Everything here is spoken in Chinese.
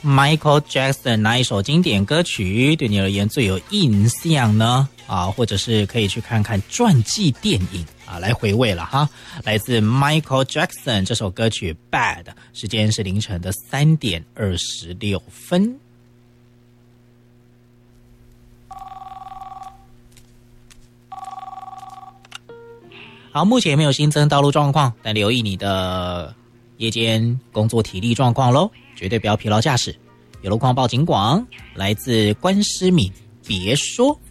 Michael Jackson 哪一首经典歌曲对你而言最有印象呢？或者是可以去看看传记电影来回味了哈。来自 Michael Jackson 这首歌曲 Bad， 时间是凌晨的3点26分。好，目前没有新增道路状况，但留意你的夜间工作体力状况咯，绝对不要疲劳驾驶。有路况报警广，来自关诗敏，别说。